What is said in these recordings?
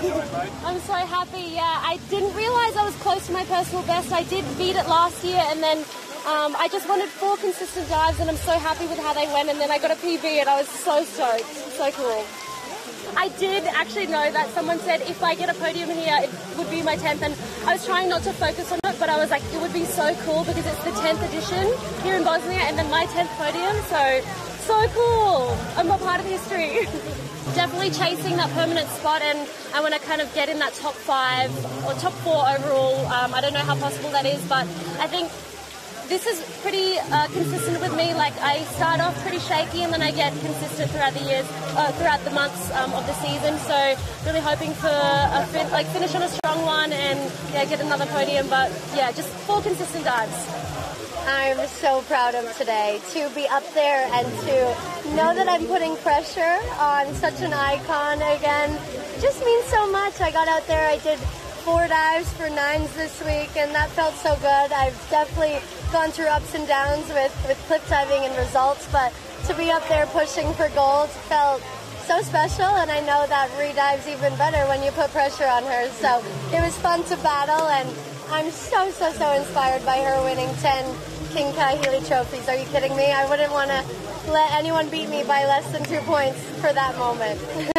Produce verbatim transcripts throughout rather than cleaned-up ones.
I'm so happy, yeah. I didn't realise I was close to my personal best. I did beat it last year, and then um, I just wanted four consistent dives, and I'm so happy with how they went, and then I got a P B, and I was so stoked. So cool. I did actually know that someone said if I get a podium here, it would be my tenth, and I was trying not to focus on it, but I was like, it would be so cool because it's the tenth edition here in Bosnia, and then my tenth podium, so, so cool. I'm a part of history. Definitely chasing that permanent spot, and I want to kind of get in that top five or top four overall. Um, I don't know how possible that is, but I think this is pretty uh, consistent with me. Like, I start off pretty shaky and then I get consistent throughout the years, uh, throughout the months um, of the season. So really hoping for a fin- like finish on a strong one and yeah, get another podium. But yeah, just four consistent dives. I'm so proud of today to be up there and to know that I'm putting pressure on such an icon again. It just means so much. I got out there, I did four dives for nines this week, and that felt so good. I've definitely gone through ups and downs with, with cliff diving and results, but to be up there pushing for gold felt so special, and I know that re-dive's even better when you put pressure on her. So it was fun to battle, and I'm so, so, so inspired by her winning ten King Kai Healy trophies. Are you kidding me? I wouldn't want to let anyone beat me by less than two points for that moment.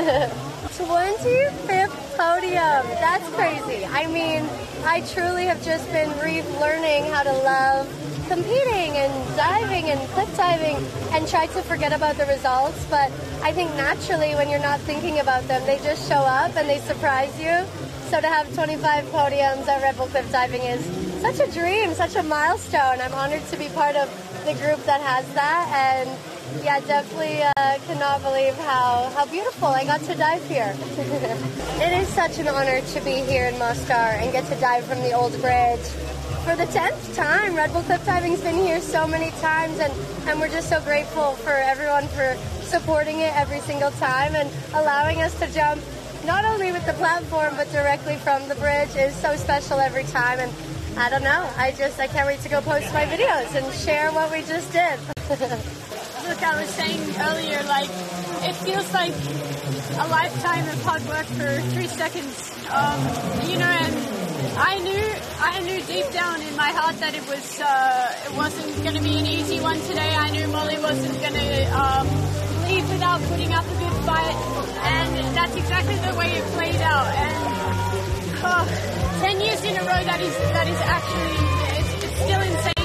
twenty-fifth podium. That's crazy. I mean, I truly have just been relearning how to love competing and diving and cliff diving and try to forget about the results. But I think naturally when you're not thinking about them, they just show up and they surprise you. So to have twenty-five podiums at Red Bull Cliff Diving is such a dream, such a milestone. I'm honored to be part of the group that has that, and yeah, definitely uh, cannot believe how, how beautiful I got to dive here. It is such an honor to be here in Mostar and get to dive from the old bridge for the tenth time. Red Bull Cliff Diving's been here so many times, and, and we're just so grateful for everyone for supporting it every single time and allowing us to jump not only with the platform but directly from the bridge is so special every time. And I don't know, I just, I can't wait to go post my videos and share what we just did. Look, I was saying earlier, like, it feels like a lifetime of hard work for three seconds. Um, you know, and I knew, I knew deep down in my heart that it was, uh, it wasn't going to be an easy one today. I knew Molly wasn't going to um, leave without putting up a good fight, and that's exactly the way it played out. And oh, ten years in a row, that is, that is actually, it's, it's still insane.